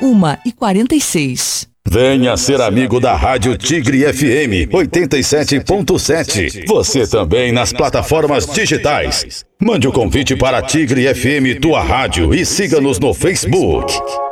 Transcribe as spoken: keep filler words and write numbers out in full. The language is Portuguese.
uma e quarenta e seis. Venha ser amigo da Rádio Tigre F M oitenta e sete ponto sete. Você também nas plataformas digitais. Mande o convite para Tigre F M Tua Rádio e siga-nos no Facebook.